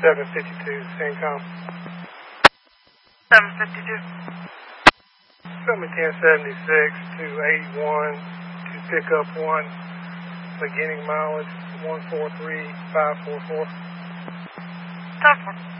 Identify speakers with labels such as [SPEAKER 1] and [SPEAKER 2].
[SPEAKER 1] 752, CENTCOM.
[SPEAKER 2] 752.
[SPEAKER 1] Show me 1076 to 81 to pick up 1. Beginning mileage 143544.
[SPEAKER 2] Talk for